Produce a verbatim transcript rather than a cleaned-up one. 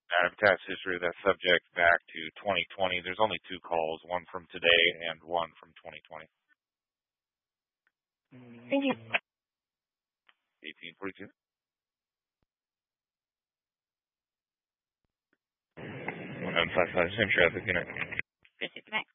I have tax history of that subject back to twenty twenty. There's only two calls, one from today and one from twenty twenty. Thank you. eighteen forty-two. one nine five five, same traffic unit. Proceed to next.